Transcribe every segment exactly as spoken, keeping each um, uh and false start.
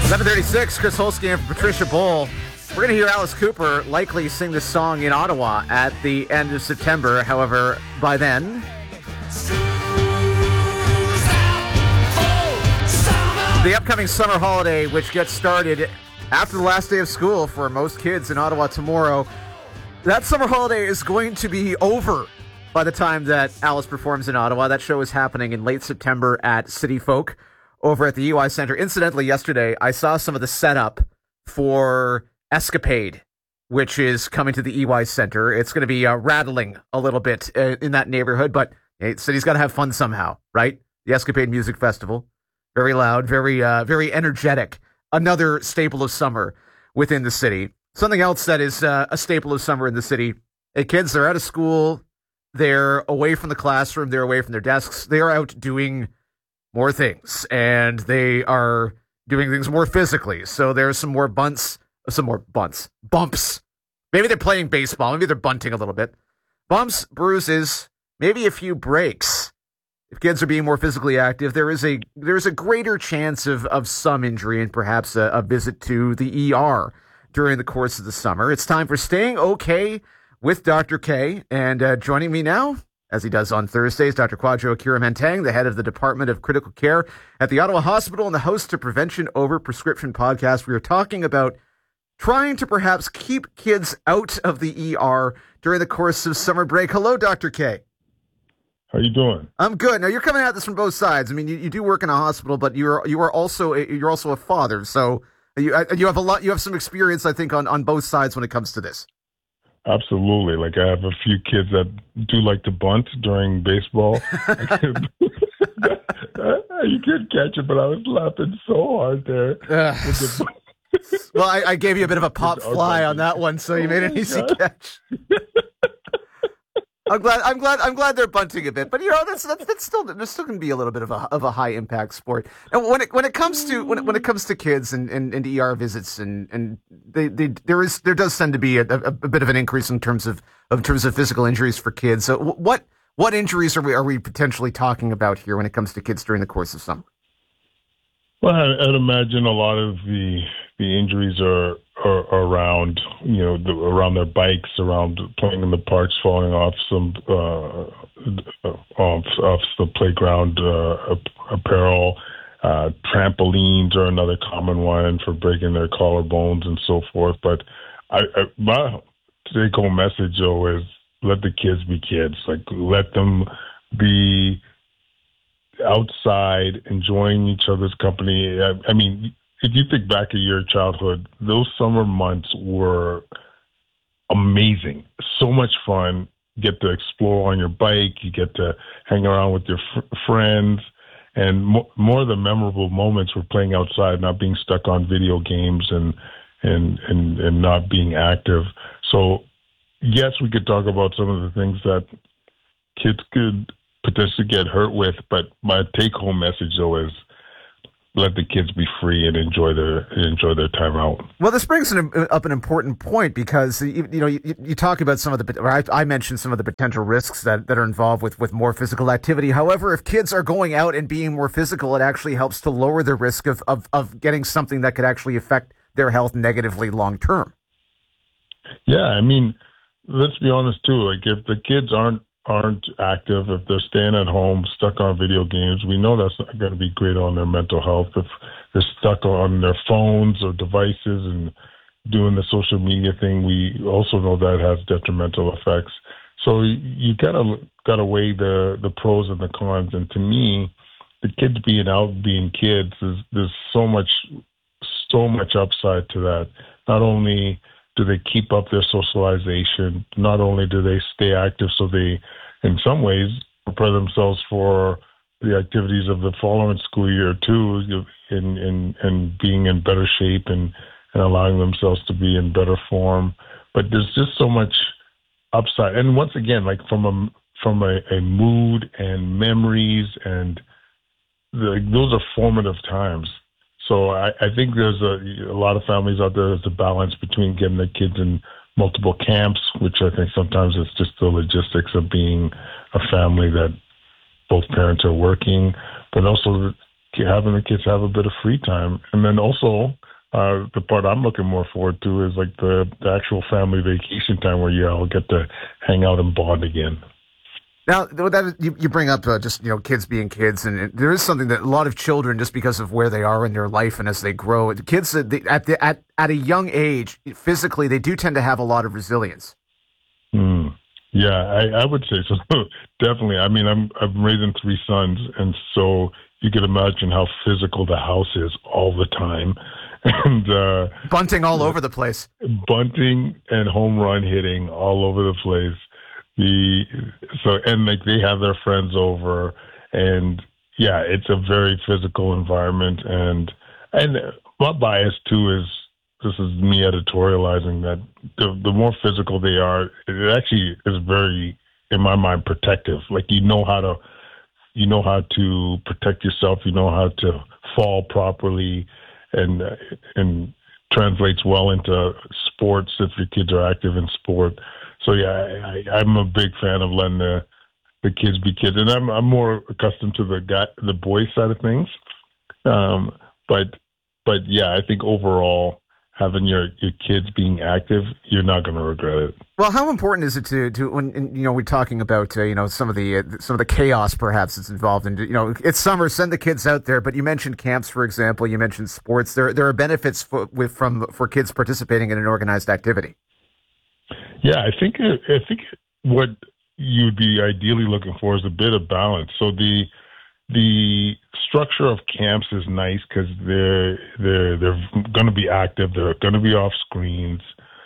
eleven thirty-six, Chris Holsky and Patricia Bowl. We're going to hear Alice Cooper likely sing this song in Ottawa at the end of September. However, by then, the upcoming summer holiday, which gets started after the last day of school for most kids in Ottawa tomorrow, that summer holiday is going to be over by the time that Alice performs in Ottawa. That show is happening in late September at City Folk over at the E Y Centre. Incidentally, yesterday, I saw some of the setup for Escapade, which is coming to the E Y Centre. It's going to be uh, rattling a little bit uh, in that neighborhood, but hey, city's got to have fun somehow, right? The Escapade Music Festival. Very loud, very, uh, very energetic. Another staple of summer within the city. Something else that is uh, a staple of summer in the city. Hey, kids, they're out of school. They're away from the classroom. They're away from their desks. They're out doing more things, and they are doing things more physically. So there's some more bunts, some more bunts, bumps. Maybe they're playing baseball. Maybe they're bunting a little bit. Bumps, bruises, maybe a few breaks. If kids are being more physically active, there is a there's a greater chance of, of some injury and perhaps a, a visit to the E R during the course of the summer. It's time for Staying Okay with Doctor K. And uh, joining me now, as he does on Thursdays, Doctor Kwadwo Kyerem-Nteng, the head of the Department of Critical Care at the Ottawa Hospital and the host to Prevention Over Prescription podcast. We are talking about trying to perhaps keep kids out of the E R during the course of summer break. Hello, Doctor K. How you doing? I'm good. Now you're coming at this from both sides. I mean, you, you do work in a hospital, but you're you are also a, you're also a father, so you you have a lot. You have some experience, I think, on, on both sides when it comes to this. Absolutely. Like I have a few kids that do like to bunt during baseball. You couldn't catch it, but I was laughing so hard there. Uh, well, I, I gave you a bit of a pop fly on that one, so you made an easy catch. I'm glad. I'm glad. I'm glad they're bunting a bit, but you know that's that's, that's still there's still going to be a little bit of a of a high impact sport. And when it when it comes to when it, when it comes to kids and, and, and E R visits and and they, they there is there does tend to be a, a, a bit of an increase in terms of of terms of physical injuries for kids. So what what injuries are we are we potentially talking about here when it comes to kids during the course of summer? Well, I'd imagine a lot of the the injuries are, are around, you know, the, around their bikes, around playing in the parks, falling off some uh, off, off the playground uh, apparel. Uh, trampolines are another common one for breaking their collarbones and so forth. But I, I, my take-home message, though, is let the kids be kids. Like, let them be outside, enjoying each other's company. I, I mean, if you think back to your childhood, those summer months were amazing. So much fun. You get to explore on your bike. You get to hang around with your fr- friends. And mo- more of the memorable moments were playing outside, not being stuck on video games and, and, and, and not being active. So, yes, we could talk about some of the things that kids could potentially get hurt with, but my take-home message, though, is let the kids be free and enjoy their enjoy their time out. Well, this brings an, up an important point because you, you know you, you talk about some of the, or I, I mentioned some of the potential risks that, that are involved with, with more physical activity. However, if kids are going out and being more physical, it actually helps to lower the risk of of, of getting something that could actually affect their health negatively long term. Yeah, I mean, let's be honest too. Like if the kids aren't aren't active, if they're staying at home, stuck on video games, we know that's not going to be great on their mental health. If they're stuck on their phones or devices and doing the social media thing, we also know that has detrimental effects. So you gotta gotta weigh the the pros and the cons. And to me, the kids being out, being kids, is there's so much so much upside to that. Not only do they keep up their socialization? Not only do they stay active, so they, in some ways, prepare themselves for the activities of the following school year too, in in, in being in better shape and, and allowing themselves to be in better form. But there's just so much upside. And once again, like from a from a, a mood and memories, and the, those are formative times. So I, I think there's a, a lot of families out there. There's a balance between getting their kids in multiple camps, which I think sometimes it's just the logistics of being a family that both parents are working, but also having the kids have a bit of free time. And then also, uh, the part I'm looking more forward to is like the, the actual family vacation time where you all get to hang out and bond again. Now, that, you, you bring up uh, just, you know, kids being kids, and there is something that a lot of children, just because of where they are in their life and as they grow, the kids they, at, the, at at a young age, physically, they do tend to have a lot of resilience. Mm. Yeah, I, I would say so. Definitely. I mean, I'm I'm raising three sons, and so you could imagine how physical the house is all the time. And uh, bunting all over the place. Bunting and home run hitting all over the place. The so and like they have their friends over, and yeah, it's a very physical environment. And and my bias too is this is me editorializing that the the more physical they are, it actually is very, in my mind, protective. Like you know how to you know how to protect yourself. You know how to fall properly, and and translates well into sports if your kids are active in sport. So yeah, I, I'm a big fan of letting the the kids be kids, and I'm I'm more accustomed to the guy, the boy side of things. Um, but but yeah, I think overall, having your, your kids being active, you're not going to regret it. Well, how important is it to to when you know we're talking about uh, you know some of the uh, some of the chaos perhaps that's involved in, you know, it's summer, send the kids out there. But you mentioned camps, for example. You mentioned sports. There there are benefits for, with from for kids participating in an organized activity. Yeah, I think I think what you'd be ideally looking for is a bit of balance. So the the structure of camps is nice because they're they're they're going to be active. They're going to be off screens.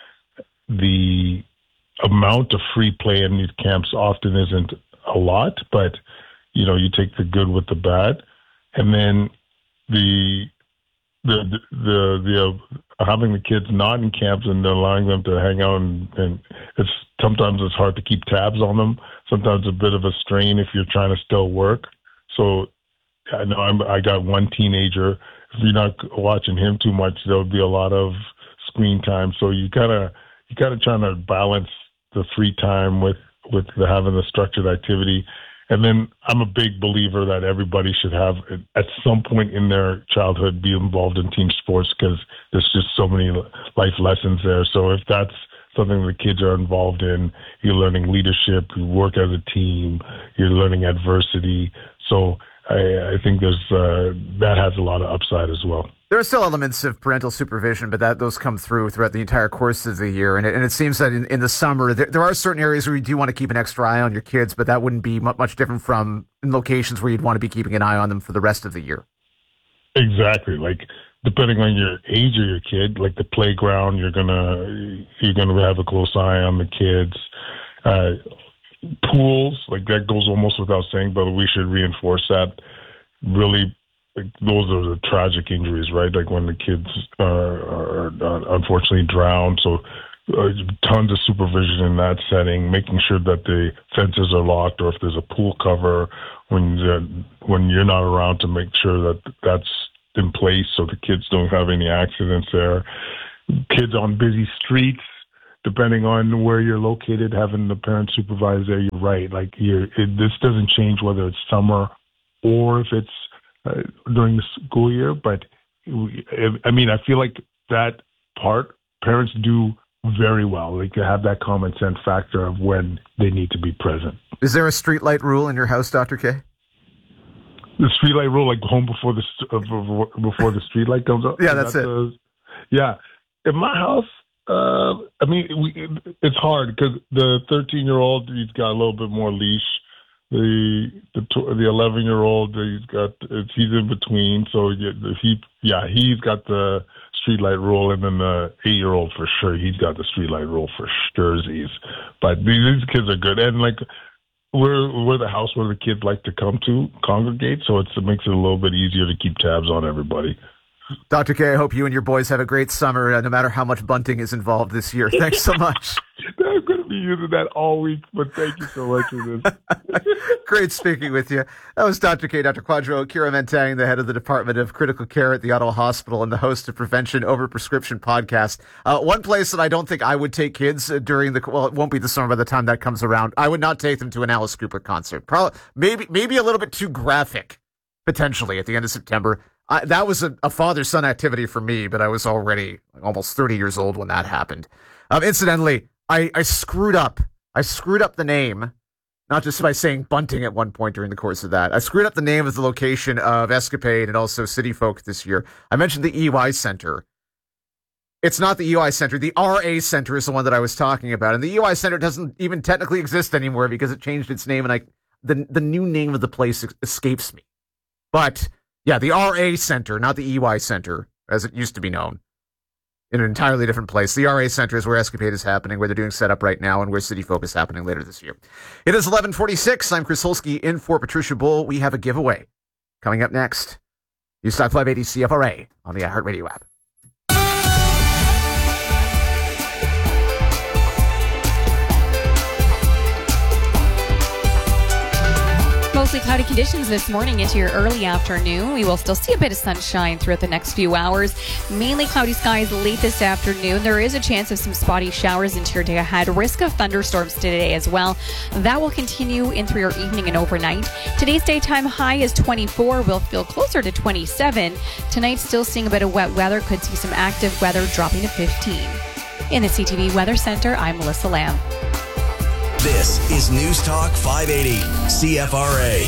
The amount of free play in these camps often isn't a lot, but you know you take the good with the bad, and then the the the the, the uh, having the kids not in camps and allowing them to hang out, and, and it's sometimes it's hard to keep tabs on them. Sometimes a bit of a strain if you're trying to still work. So I know I'm, I got one teenager. If you're not watching him too much, there'll be a lot of screen time. So you gotta you gotta try to balance the free time with with the, having the structured activity. And then I'm a big believer that everybody should have, at some point in their childhood, be involved in team sports because there's just so many life lessons there. So if that's something the kids are involved in, you're learning leadership, you work as a team, you're learning adversity. So I, I think there's uh, that has a lot of upside as well. There are still elements of parental supervision, but that those come through throughout the entire course of the year. And it, and it seems that in, in the summer, there, there are certain areas where you do want to keep an extra eye on your kids, but that wouldn't be much different from in locations where you'd want to be keeping an eye on them for the rest of the year. Exactly. Like, depending on your age of your kid, like the playground, you're gonna you're gonna have a close eye on the kids. Uh, pools, like that goes almost without saying, but we should reinforce that. Really, like, those are the tragic injuries, right? Like when the kids are, are, are unfortunately drowned. So uh, tons of supervision in that setting, making sure that the fences are locked, or if there's a pool cover when the, when you're not around, to make sure that that's in place so the kids don't have any accidents there. Kids on busy streets, depending on where you're located, having the parent supervise there, you're right. Like you're, it, this doesn't change whether it's summer or if it's uh, during the school year. But I mean, I feel like that part parents do very well. Like to have that common sense factor of when they need to be present. Is there a streetlight rule in your house, Doctor K? The streetlight rule, like home before the uh, before the streetlight comes up. Yeah, that's it. The, yeah, in my house, uh, I mean, we, it's hard because the thirteen-year-old, he's got a little bit more leash. The the the eleven-year-old, he's got it's, he's in between. So he yeah he's got the streetlight rule, and then the eight-year-old for sure he's got the streetlight rule for sure. But these, these kids are good, and like. We're we're the house where the kids like to come to congregate, so it's, it makes it a little bit easier to keep tabs on everybody. Doctor K, I hope you and your boys have a great summer, uh, no matter how much bunting is involved this year. Thanks so much. I'm going to be using that all week, but thank you so much for this. Great speaking with you. That was Doctor K, Doctor Quadro, Kira Mentang, the head of the Department of Critical Care at the Ottawa Hospital and the host of Prevention Over Prescription podcast. Uh, one place that I don't think I would take kids uh, during the, well, it won't be the summer by the time that comes around. I would not take them to an Alice Cooper concert. Probably, maybe, maybe a little bit too graphic. potentially, at the end of September. I, that was a, a father-son activity for me, but I was already almost thirty years old when that happened. Um, incidentally, I, I screwed up. I screwed up the name, not just by saying Bunting at one point during the course of that. I screwed up the name of the location of Escapade and also City Folk this year. I mentioned the E Y Center. It's not the E Y Center. The R A Center is the one that I was talking about. And the E Y Center doesn't even technically exist anymore because it changed its name, and I the the new name of the place escapes me. But yeah, the R A Center, not the E Y Center, as it used to be known, in an entirely different place. The R A Center is where Escapade is happening, where they're doing setup right now, and where City Folk is happening later this year. It is eleven forty-six. I'm Chris Holsky in for Patricia Bull. We have a giveaway coming up next. Newstalk five eighty C F R A on the iHeartRadio app. Mostly cloudy conditions this morning into your early afternoon. We will still see a bit of sunshine throughout the next few hours. Mainly cloudy skies late this afternoon. There is a chance of some spotty showers into your day ahead. Risk of thunderstorms today as well. That will continue in through your evening and overnight. Today's daytime high is twenty-four. We'll feel closer to twenty-seven. Tonight, still seeing a bit of wet weather. Could see some active weather dropping to fifteen. In the C T V Weather Center, I'm Melissa Lamb. This is News Talk five eighty C F R A.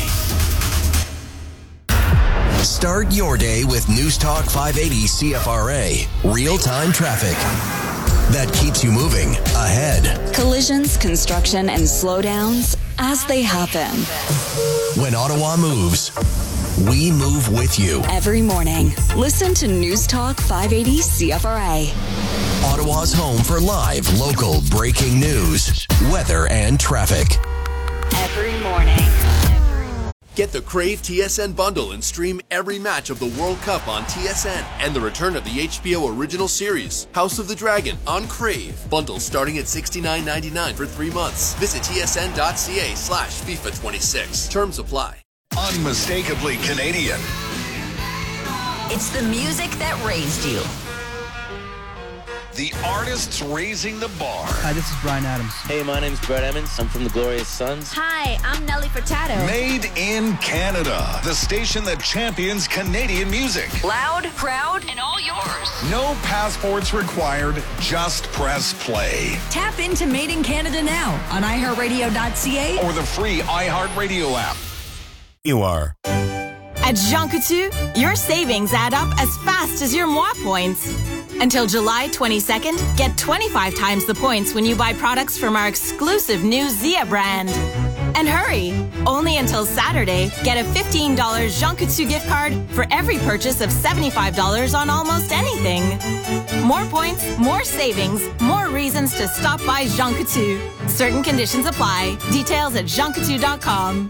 Start your day with News Talk five eighty C F R A. Real-time traffic that keeps you moving ahead. Collisions, construction, and slowdowns as they happen. When Ottawa moves, we move with you. Every morning, listen to News Talk five eighty C F R A. Ottawa's home for live, local, breaking news, weather, and traffic. Every morning. Get the Crave T S N bundle and stream every match of the World Cup on T S N and the return of the H B O original series, House of the Dragon, on Crave. Bundles starting at sixty-nine ninety-nine for three months. Visit tsn.ca slash FIFA twenty-six. Terms apply. Unmistakably Canadian. It's the music that raised you. The artists raising the bar. Hi, this is Bryan Adams. Hey, my name's Brett Emmons. I'm from the Glorious Sons. Hi, I'm Nelly Furtado. Made in Canada. The station that champions Canadian music. Loud, proud, and all yours. No passports required. Just press play. Tap into Made in Canada now on i heart radio dot c a or the free iHeartRadio app. You are. At Jean Coutu, your savings add up as fast as your moi points. Until July twenty-second, get twenty-five times the points when you buy products from our exclusive new Zia brand. And hurry! Only until Saturday, get a fifteen dollars Jean Coutu gift card for every purchase of seventy-five dollars on almost anything. More points, more savings, more reasons to stop by Jean Coutu. Certain conditions apply. Details at jean coutu dot com.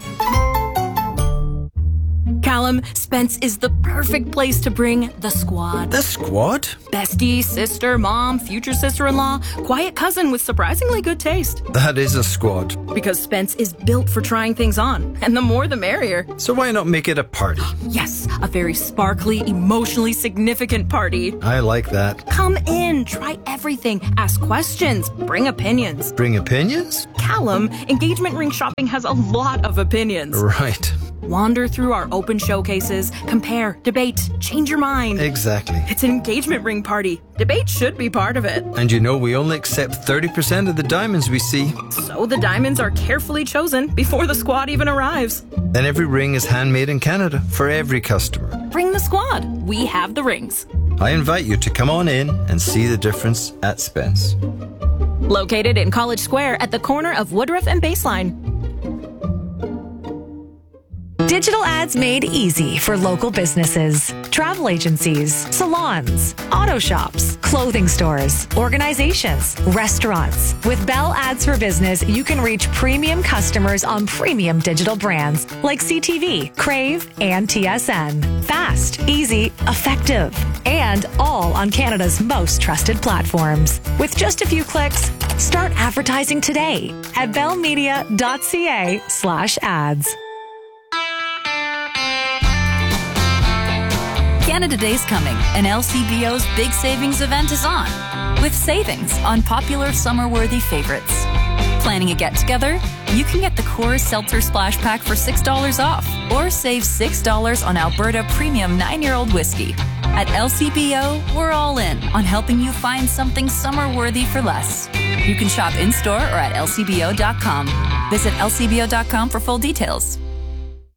Callum, Spence is the perfect place to bring the squad. The squad? Bestie, sister, mom, future sister-in-law, quiet cousin with surprisingly good taste. That is a squad. Because Spence is built for trying things on, and the more the merrier. So why not make it a party? Yes, a very sparkly, emotionally significant party. I like that. Come in, try everything, ask questions, bring opinions. Bring opinions? Callum, engagement ring shopping has a lot of opinions. Right. Wander through our open showcases, compare, debate, change your mind. Exactly. It's an engagement ring party. Debate should be part of it. And you know we only accept thirty percent of the diamonds we see. So the diamonds are carefully chosen before the squad even arrives. And every ring is handmade in Canada for every customer. Bring the squad. We have the rings. I invite you to come on in and see the difference at Spence. Located in College Square at the corner of Woodruff and Baseline. Digital ads made easy for local businesses, travel agencies, salons, auto shops, clothing stores, organizations, restaurants. With Bell Ads for Business, you can reach premium customers on premium digital brands like C T V, Crave, and T S N. Fast, easy, effective, and all on Canada's most trusted platforms. With just a few clicks, start advertising today at bellmedia.ca slash ads. Canada Day's coming, and L C B O's big savings event is on, with savings on popular summer-worthy favorites. Planning a get-together? you can get the Coors Seltzer Splash Pack for six dollars off or save six dollars on Alberta Premium nine-year-old whiskey. At L C B O, we're all in on helping you find something summer-worthy for less. You can shop in-store or at L C B O dot com. Visit L C B O dot com for full details.